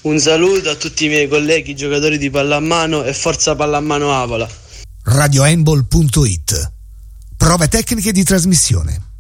Un saluto a tutti i miei colleghi giocatori di pallamano e forza pallamano Avola. radiohandball.it. Prove tecniche di trasmissione.